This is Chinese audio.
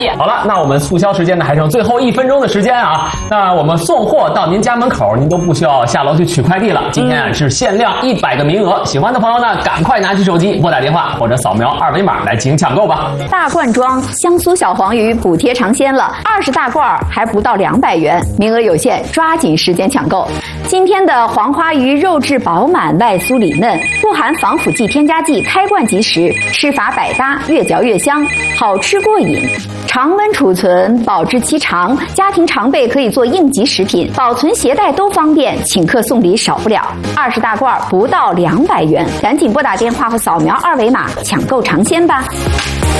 好了，那我们促销时间呢还剩最后1分钟的时间啊。那我们送货到您家门口，您都不需要下楼去取快递了。今天啊是限量100个名额，喜欢的朋友呢赶快拿起手机拨打电话或者扫描2维码来进行抢购吧。 大罐装香酥小黄鱼补贴尝鲜了，20大罐还不到200元，名额有限，抓紧时间抢购。今天的黄花鱼肉质饱满，外酥里嫩，不含防腐剂、添加剂，开罐即食，吃法百搭，越嚼越香，好吃过瘾。常温储存，保质期长，家庭常备可以做应急食品，保存携带都方便，请客送礼少不了。20大罐不到200元，赶紧拨打电话或扫描2维码抢购尝鲜吧。